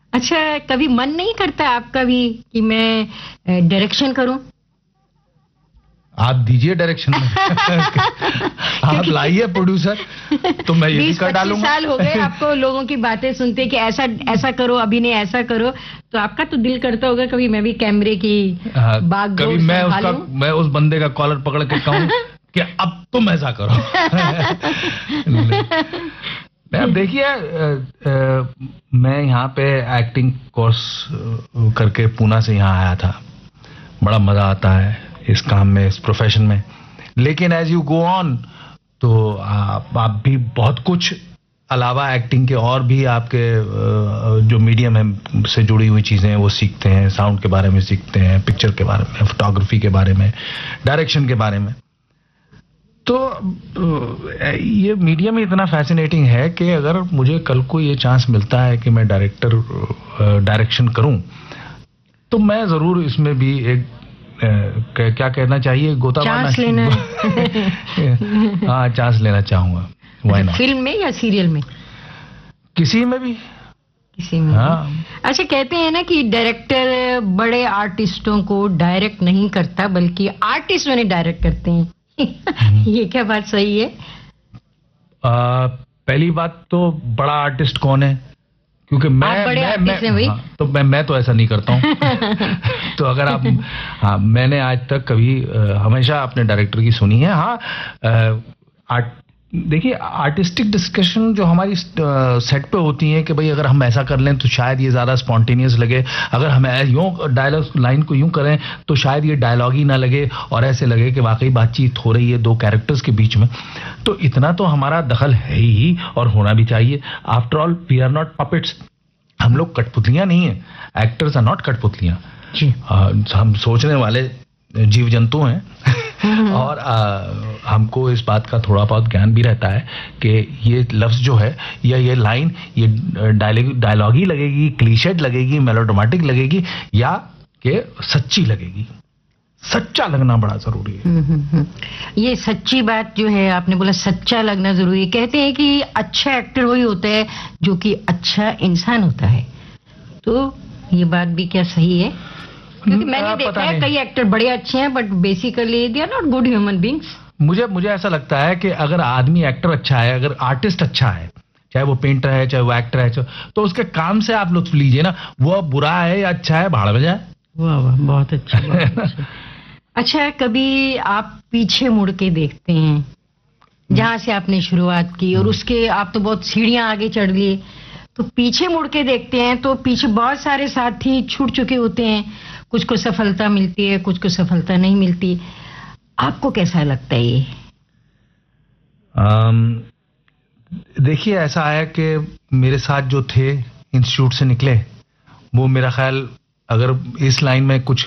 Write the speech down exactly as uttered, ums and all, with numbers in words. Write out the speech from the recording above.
अच्छा, कभी मन नहीं करता आपका भी कि मैं डायरेक्शन करूं? आप दीजिए डायरेक्शन में। आप लाइए प्रोड्यूसर, तो मैं ये भी कर डालूंगा। बीस पच्चीस साल हो गए आपको लोगों की बातें सुनते कि ऐसा ऐसा करो, अभिनय ऐसा करो, तो आपका तो दिल करता होगा कभी मैं भी कैमरे की बागडोर कभी मैं उसका मैं उस बंदे का कॉलर पकड़ के कहूं कि अब तुम ऐसा करो। अब देखिए, मैं यहाँ पे एक्टिंग कोर्स करके पूना से यहाँ आया था। बड़ा मजा आता है इस काम में, इस प्रोफेशन में, लेकिन एज यू गो ऑन तो आप, आप भी बहुत कुछ अलावा एक्टिंग के और भी आपके जो मीडियम है से जुड़ी हुई चीजें हैं वो सीखते हैं। साउंड के बारे में सीखते हैं, पिक्चर के बारे में, फोटोग्राफी के बारे में, डायरेक्शन के बारे में। तो ये मीडियम इतना फैसिनेटिंग है कि अगर मुझे कल को ये चांस मिलता है कि मैं डायरेक्टर डायरेक्शन करूं, तो मैं जरूर इसमें भी एक क्या कहना चाहिए, गोता चांस लेना। हाँ, चांस लेना चाहूंगा। Why not? फिल्म में या सीरियल में? किसी में भी, किसी में। हाँ। अच्छा, कहते हैं ना कि डायरेक्टर बड़े आर्टिस्टों को डायरेक्ट नहीं करता बल्कि आर्टिस्ट उन्हें डायरेक्ट करते हैं। ये क्या बात सही है? आ, पहली बात तो बड़ा आर्टिस्ट कौन है, क्योंकि मैं मैं, मैं हाँ, तो मैं मैं तो ऐसा नहीं करता हूँ। तो अगर आप, हाँ, मैंने आज तक कभी आ, हमेशा अपने डायरेक्टर की सुनी है। हाँ, आर्ट देखिए, आर्टिस्टिक डिस्कशन जो हमारी सेट पे होती है कि भाई अगर हम ऐसा कर लें तो शायद ये ज़्यादा स्पॉन्टेनियस लगे, अगर हम यूँ डायलॉग लाइन को यूँ करें तो शायद ये डायलॉग ही ना लगे और ऐसे लगे कि वाकई बातचीत हो रही है दो कैरेक्टर्स के बीच में। तो इतना तो हमारा दखल है ही और होना भी चाहिए। After all we are not puppets, हम लोग कठपुतलियाँ नहीं है। एक्टर्स आर नॉट कठपुतलियाँ, हम सोचने वाले जीव जंतु हैं। और आ, हमको इस बात का थोड़ा बहुत ज्ञान भी रहता है कि ये लफ्ज जो है या ये लाइन ये डायलॉग ही लगेगी, क्लीशेड लगेगी, मेलोड्रामेटिक लगेगी या कि सच्ची लगेगी। सच्चा लगना बड़ा जरूरी है। ये सच्ची बात जो है आपने बोला, सच्चा लगना जरूरी है। कहते हैं कि अच्छा एक्टर वही होता है जो कि अच्छा इंसान होता है, तो ये बात भी क्या सही है? क्योंकि मैंने देखा है कई एक्टर बड़े अच्छे हैं but basically they are not good human beings. मुझे मुझे ऐसा लगता है कि अगर आदमी एक्टर अच्छा है, अगर आर्टिस्ट अच्छा है, चाहे वो पेंटर है चाहे वो एक्टर है, तो उसके काम से आप लुत्फ लीजिए ना। वो बुरा है या अच्छा है, भाड़ में जाए। वाह वाह, बहुत अच्छा, बहुत अच्छा। अच्छा, कभी आप पीछे मुड़ के देखते हैं जहां से आपने शुरुआत की और उसके आप तो बहुत सीढ़ियां आगे चढ़ लिए, तो पीछे मुड़ के देखते हैं तो पीछे बहुत सारे साथी छूट चुके होते हैं, कुछ को सफलता मिलती है, कुछ को सफलता नहीं मिलती। आपको कैसा लगता है ये? देखिए, ऐसा है कि मेरे साथ जो थे इंस्टीट्यूट से निकले, वो मेरा ख्याल अगर इस लाइन में कुछ